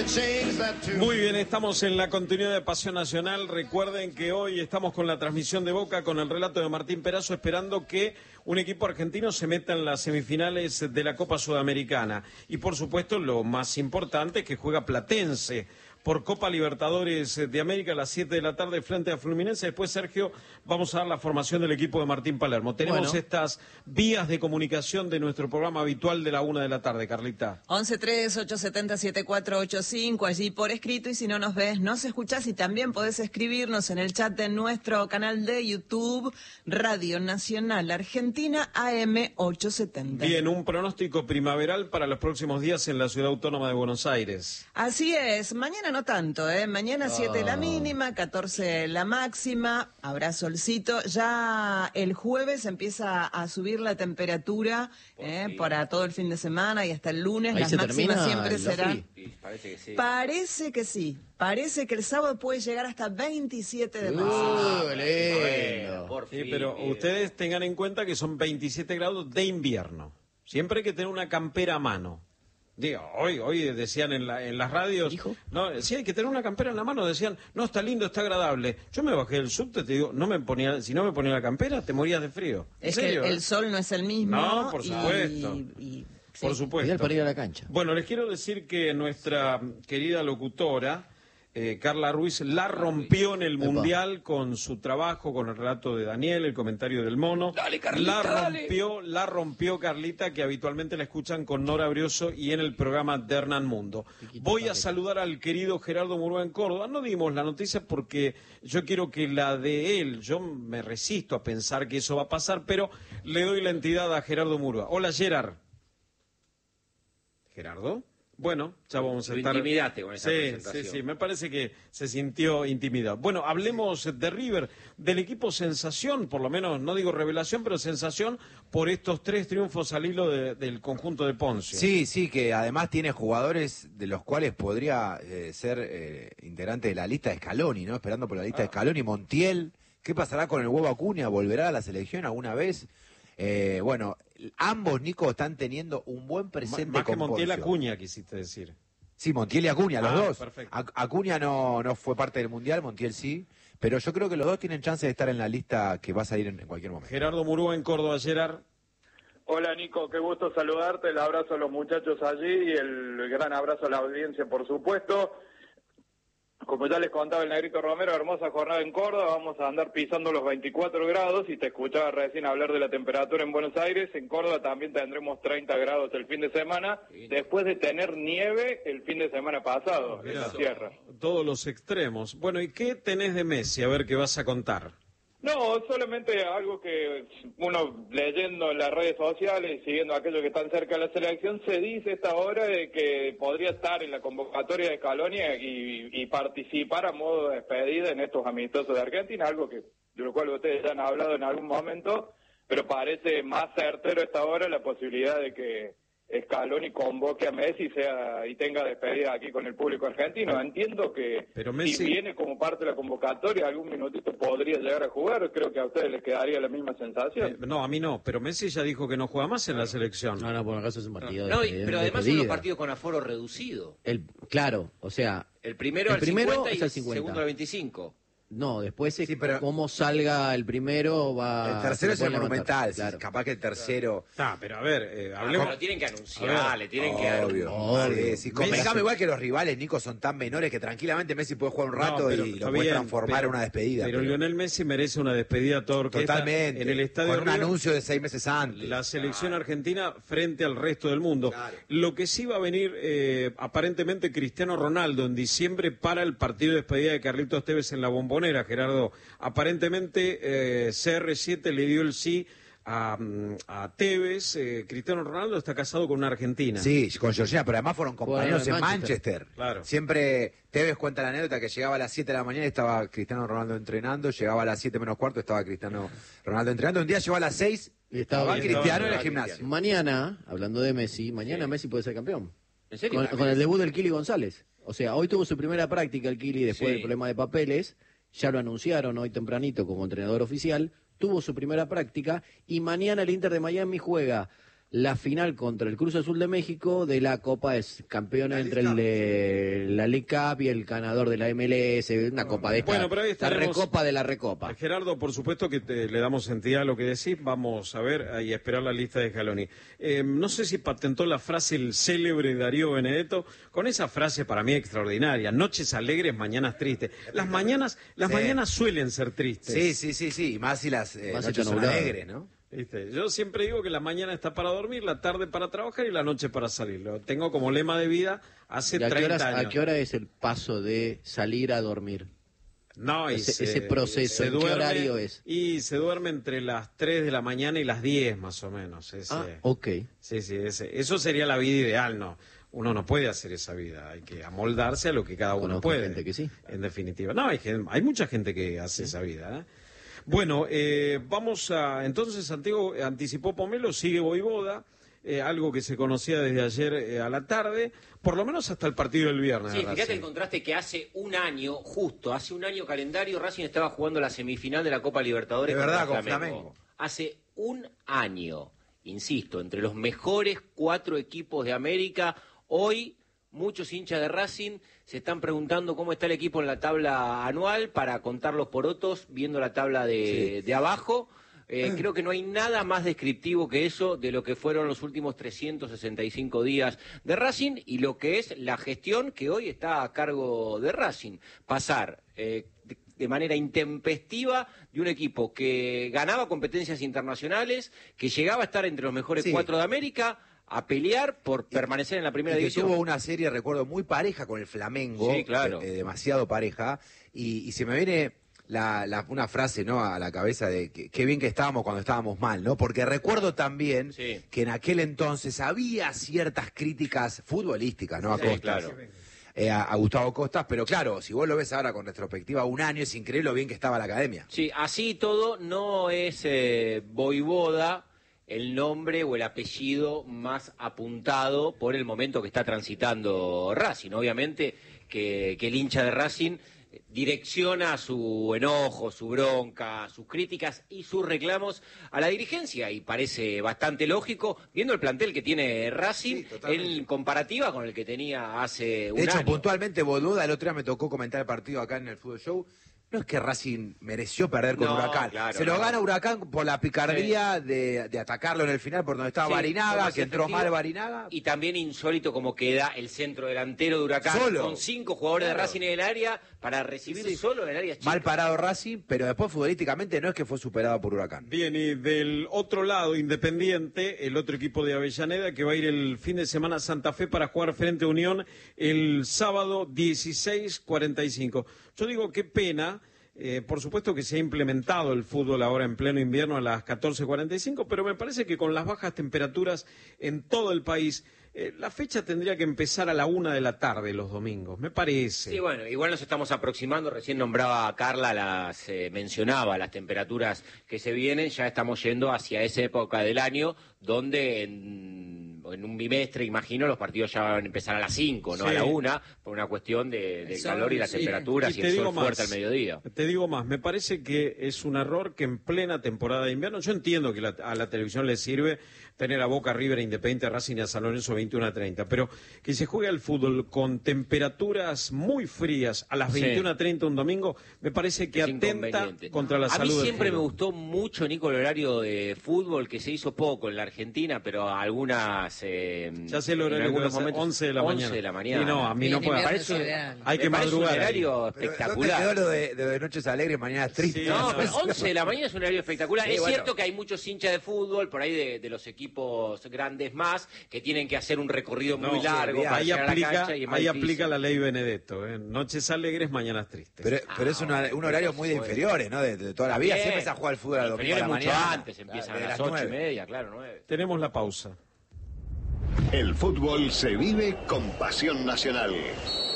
Muy bien, estamos en la continuidad de Pasión Nacional. Recuerden que hoy estamos con la transmisión de Boca, con el relato de Martín Perazo, esperando que un equipo argentino se meta en las semifinales de la Copa Sudamericana. Y por supuesto, lo más importante es que juega Platense por Copa Libertadores de América a las 7 de la tarde frente a Fluminense. Después, Sergio, vamos a dar la formación del equipo de Martín Palermo. Tenemos estas vías de comunicación de nuestro programa habitual de la 1 de la tarde, Carlita. 1138707485, allí por escrito, y si no nos ves, nos escuchás, y también podés escribirnos en el chat de nuestro canal de YouTube, Radio Nacional Argentina AM870. Bien, un pronóstico primaveral para los próximos días en la Ciudad Autónoma de Buenos Aires. Así es, mañana no tanto, Mañana 7 la mínima, 14 la máxima, habrá solcito. Ya el jueves empieza a subir la temperatura para todo el fin de semana y hasta el lunes. Ahí las máximas siempre serán. Parece que sí. Parece que sí. Parece que el sábado puede llegar hasta 27 de máxima. Sí, pero ustedes tengan en cuenta que son 27 grados de invierno. Siempre hay que tener una campera a mano. Digo, hoy decían en las radios, no, sí hay que tener una campera en la mano, decían, no, está lindo, está agradable. Yo me bajé del subte, te digo, si no me ponía la campera, te morías de frío. Es serio, que el sol no es el mismo. No, por supuesto. Por supuesto. Ideal para ir a la cancha. Bueno, les quiero decir que nuestra querida locutora, Carla Ruiz, la rompió en el Mundial con su trabajo, con el relato de Daniel, el comentario del mono. Dale, Carlita, la rompió Carlita, que habitualmente la escuchan con Nora Brioso y en el programa de Hernán Mundo. Voy a saludar al querido Gerardo Murúa en Córdoba. No dimos la noticia porque yo quiero que la de él, yo me resisto a pensar que eso va a pasar, pero le doy la entidad a Gerardo Murúa. Hola, Gerard. ¿Gerardo? Bueno, ya vamos a estar... Intimidaste con esa presentación. Sí, me parece que se sintió intimidado. Bueno, hablemos de River, del equipo sensación, por lo menos, no digo revelación, pero sensación por estos 3 triunfos al hilo del conjunto de Ponce. Sí, que además tiene jugadores de los cuales podría ser integrante de la lista de Scaloni, ¿no? Esperando por la lista de Scaloni, Montiel. ¿Qué pasará con el huevo Acuña? ¿Volverá a la selección alguna vez? Bueno, ambos, Nico, están teniendo un buen presente. Más que Montiel, Acuña, quisiste decir. Sí, Montiel y Acuña, los dos. Perfecto. Acuña no fue parte del Mundial, Montiel sí, pero yo creo que los dos tienen chance de estar en la lista que va a salir en cualquier momento. Gerardo Murúa en Córdoba, Gerard. Hola Nico, qué gusto saludarte, el abrazo a los muchachos allí y el gran abrazo a la audiencia, por supuesto. Como ya les contaba el Negrito Romero, hermosa jornada en Córdoba, vamos a andar pisando los 24 grados y te escuchaba recién hablar de la temperatura en Buenos Aires. En Córdoba también tendremos 30 grados el fin de semana, después de tener nieve el fin de semana pasado en la sierra. Todos los extremos. Bueno, ¿y qué tenés de Messi? A ver qué vas a contar. No, solamente algo que uno leyendo en las redes sociales y siguiendo a aquellos que están cerca de la selección, se dice esta hora de que podría estar en la convocatoria de Scaloni y participar a modo de despedida en estos amistosos de Argentina, algo que de lo cual ustedes ya han hablado en algún momento, pero parece más certero esta hora la posibilidad de que Scaloni convoque a Messi y tenga despedida aquí con el público argentino. Entiendo que Messi, si viene como parte de la convocatoria, algún minutito podría llegar a jugar. Creo que a ustedes les quedaría la misma sensación. No, a mí no, pero Messi ya dijo que no juega más en la selección. No, por acaso es un partido pero además son los partidos con aforo reducido. Claro, o sea... El primero al 50 y el segundo al 25. No, después sí, pero cómo salga el primero va... El tercero es el Monumental, claro. Capaz que el tercero... pero a ver, hablemos... Pero tienen que anunciarle, tienen Obvio. que... Sí, convengamos igual que los rivales, Nico, son tan menores que tranquilamente Messi puede jugar un rato y lo puede transformar en una despedida. Pero Lionel Messi merece una despedida a toda orquesta. Totalmente, en el estadio con un anuncio de 6 meses antes. La selección argentina frente al resto del mundo. Claro. Lo que sí va a venir, aparentemente, Cristiano Ronaldo en diciembre para el partido de despedida de Carlitos Tevez en la Bombonera, Gerardo. Aparentemente CR7 le dio el sí a Tevez. Cristiano Ronaldo está casado con una argentina. Sí, con Georgina, pero además fueron compañeros en Manchester. Claro. Siempre Tevez cuenta la anécdota que llegaba a las 7 de la mañana y estaba Cristiano Ronaldo entrenando, llegaba a las 7 menos cuarto, estaba Cristiano Ronaldo entrenando. Un día llegó a las 6 y estaba Cristiano en el gimnasio. Mañana, hablando de Messi, Messi puede ser campeón. ¿En serio? Con el debut del Kili González. O sea, hoy tuvo su primera práctica el Kili después del problema de papeles. Ya lo anunciaron hoy tempranito como entrenador oficial, tuvo su primera práctica y mañana el Inter de Miami juega la final contra el Cruz Azul de México de la Copa de Campeones entre el de la League Cup y el ganador de la MLS, una copa de esta, bueno, pero ahí la recopa de la recopa. Gerardo, por supuesto que le damos entidad a lo que decís, vamos a ver y a esperar la lista de Scaloni. No sé si patentó la frase el célebre Darío Benedetto, con esa frase para mí extraordinaria, noches alegres, mañanas tristes. Las mañanas suelen ser tristes. Sí, y más si las noches son alegres, ¿no? ¿Viste? Yo siempre digo que la mañana está para dormir, la tarde para trabajar y la noche para salir. Lo tengo como lema de vida hace 30 años. ¿A qué hora es el paso de salir a dormir? No, ese proceso, ¿en qué horario es? Y se duerme entre las 3 de la mañana y las 10 más o menos. Ok. Sí, eso sería la vida ideal, ¿no? Uno no puede hacer esa vida, hay que amoldarse a lo que cada uno puede. Gente que sí. En definitiva. No, hay mucha gente que hace esa vida, ¿eh? Bueno, vamos a... Entonces, Santiago anticipó Pomelo, sigue Voivoda, algo que se conocía desde ayer a la tarde, por lo menos hasta el partido del viernes. Sí, fíjate el contraste que hace un año calendario, Racing estaba jugando la semifinal de la Copa Libertadores. De verdad, con Flamengo. Hace un año, insisto, entre los mejores 4 equipos de América, hoy... Muchos hinchas de Racing se están preguntando cómo está el equipo en la tabla anual para contar los porotos, viendo la tabla de abajo. Creo que no hay nada más descriptivo que eso de lo que fueron los últimos 365 días de Racing y lo que es la gestión que hoy está a cargo de Racing. Pasar de manera intempestiva de un equipo que ganaba competencias internacionales, que llegaba a estar entre los mejores 4 de América, a pelear por permanecer en la primera división. Tuvo una serie, recuerdo, muy pareja con el Flamengo, sí, claro. Demasiado pareja, y se me viene una frase, ¿no?, a la cabeza de qué bien que estábamos cuando estábamos mal, ¿no? Porque recuerdo también que en aquel entonces había ciertas críticas futbolísticas, ¿no?, a Costas. Claro. A Gustavo Costas, pero claro, si vos lo ves ahora con retrospectiva, un año, es increíble lo bien que estaba la academia. Sí, así todo no es Voivoda el nombre o el apellido más apuntado por el momento que está transitando Racing. Obviamente que el hincha de Racing direcciona su enojo, su bronca, sus críticas y sus reclamos a la dirigencia, y parece bastante lógico, viendo el plantel que tiene Racing en comparativa con el que tenía hace un año. De hecho, puntualmente, Boluda, el otro día me tocó comentar el partido acá en el Fútbol Show. No es que Racing mereció perder con Huracán. Claro, se lo gana Huracán por la picardía de atacarlo en el final por donde estaba Barinaga, que entró mal Barinaga. Y también insólito como queda el centro delantero de Huracán, con 5 jugadores de Racing en el área para recibir solo en el área chica. Mal parado Racing, pero después futbolísticamente no es que fue superado por Huracán. Bien, y del otro lado, Independiente, el otro equipo de Avellaneda, que va a ir el fin de semana a Santa Fe para jugar frente a Unión el sábado 16:45. Yo digo, qué pena. Por supuesto que se ha implementado el fútbol ahora en pleno invierno a las 14:45, pero me parece que con las bajas temperaturas en todo el país, la fecha tendría que empezar a la 1 de la tarde los domingos, me parece. Sí, bueno, igual nos estamos aproximando, recién nombraba a Carla, mencionaba las temperaturas que se vienen, ya estamos yendo hacia esa época del año donde en un bimestre, imagino, los partidos ya van a empezar a las 5, no a la 1, por una cuestión del calor y las temperaturas y el sol fuerte al mediodía. Te digo más, me parece que es un error que en plena temporada de invierno, yo entiendo que a la televisión le sirve tener a Boca, River, Independiente, Racing y a San Lorenzo 21:30, pero que se juegue al fútbol con temperaturas muy frías a las 21:30 un domingo, me parece que atenta contra la salud del fútbol. A mí siempre me gustó mucho, Nico, el horario de fútbol, que se hizo poco en la Argentina, pero algunas... ya sé el horario, en algunos momentos, 11 de la mañana. 11 de la mañana. Y no, a mí no puede. Hay que madrugar. Es un horario espectacular. Pero ¿dónde quedó lo de noches alegres, mañanas tristes? Sí, no, pero 11 de la mañana es un horario espectacular. Sí, es cierto que hay muchos hinchas de fútbol, por ahí de los equipos grandes más, que tienen que hacer un recorrido muy largo para llegar a la cancha. Ahí aplica la ley Benedetto. Noches alegres, mañanas tristes. Pero es un horario muy de inferiores, ¿no? De toda la vida. Siempre se juega el fútbol al domingo a la mañana. Mucho antes, empiezan a las 8:30, claro, 9. Tenemos la pausa. El fútbol se vive con pasión nacional.